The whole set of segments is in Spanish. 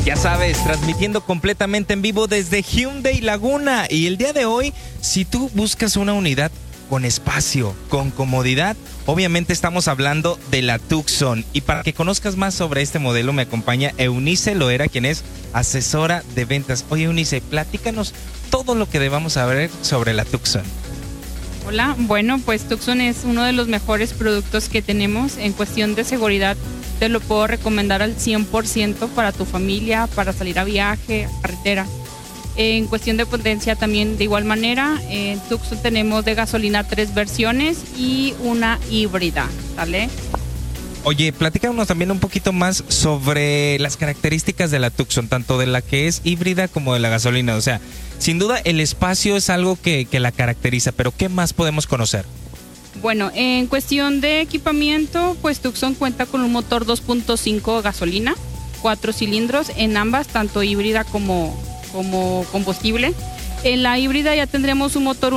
Ya sabes, transmitiendo completamente en vivo desde Hyundai Laguna. Y el día de hoy, si tú buscas una unidad con espacio, con comodidad, obviamente estamos hablando de la Tucson. Y para que conozcas más sobre este modelo, me acompaña Eunice Loera, quien es asesora de ventas. Oye, Eunice, platícanos todo lo que debamos saber sobre la Tucson. Hola, bueno, pues Tucson es uno de los mejores productos que tenemos en cuestión de seguridad. Te lo puedo recomendar al 100% para tu familia, para salir a viaje, a carretera. En cuestión de potencia también de igual manera. En Tucson tenemos de gasolina 3 versiones y una híbrida, ¿sale? Oye, platícanos también un poquito más sobre las características de la Tucson, tanto de la que es híbrida como de la gasolina. O sea, sin duda el espacio es algo que la caracteriza, pero ¿qué más podemos conocer? Bueno, en cuestión de equipamiento, pues Tucson cuenta con un motor 2.5 gasolina, 4 cilindros en ambas, tanto híbrida como combustible. En la híbrida ya tendremos un motor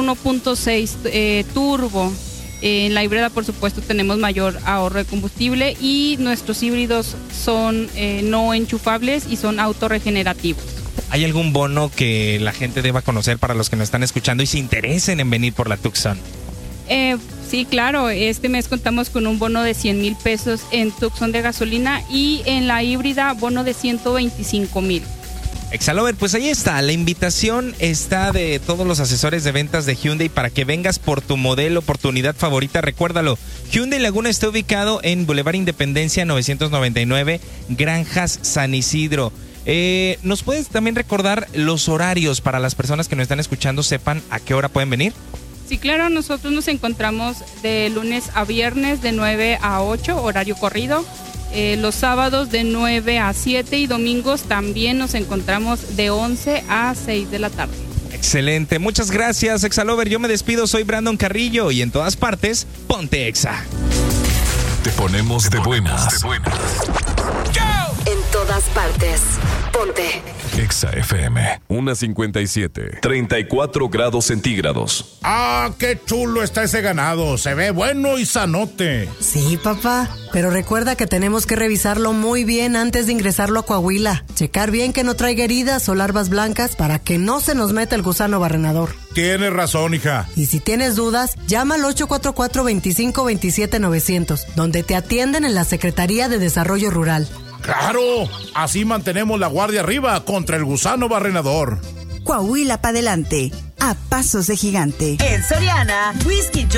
1.6 turbo. En la híbrida, por supuesto, tenemos mayor ahorro de combustible y nuestros híbridos son no enchufables y son autorregenerativos. ¿Hay algún bono que la gente deba conocer para los que nos están escuchando y se interesen en venir por la Tucson? Sí, claro, este mes contamos con un bono de 100,000 pesos en Tucson de gasolina y en la híbrida bono de 125,000. Exalover, pues ahí está, la invitación está de todos los asesores de ventas de Hyundai para que vengas por tu modelo, por tu unidad favorita. Recuérdalo, Hyundai Laguna está ubicado en Boulevard Independencia 999, Granjas San Isidro. ¿Nos puedes también recordar los horarios para las personas que nos están escuchando sepan a qué hora pueden venir? Sí, claro, nosotros nos encontramos de lunes a viernes de 9 a 8, horario corrido. Los sábados de 9 a 7 y domingos también nos encontramos de 11 a 6 de la tarde. Excelente, muchas gracias, Exalover. Yo me despido, soy Brandon Carrillo y en todas partes, ponte Exa. Te ponemos de buenas. En todas partes, ponte Exa FM 1:57, 34 grados centígrados. ¡Ah, qué chulo está ese ganado! Se ve bueno y sanote. Sí, papá, pero recuerda que tenemos que revisarlo muy bien antes de ingresarlo a Coahuila. Checar bien que no traiga heridas o larvas blancas para que no se nos meta el gusano barrenador. Tienes razón, hija. Y si tienes dudas, llama al 844-25-27-900, donde te atienden en la Secretaría de Desarrollo Rural. ¡Claro! Así mantenemos la guardia arriba contra el gusano barrenador. Coahuila para adelante, a pasos de gigante. En Soriana, Whisky